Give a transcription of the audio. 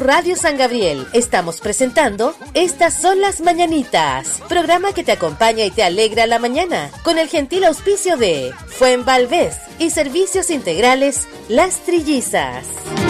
por Radio San Gabriel estamos presentando Estas son las Mañanitas, programa que te acompaña y te alegra la mañana, con el gentil auspicio de Fuenvalvez y Servicios Integrales Las Trillizas.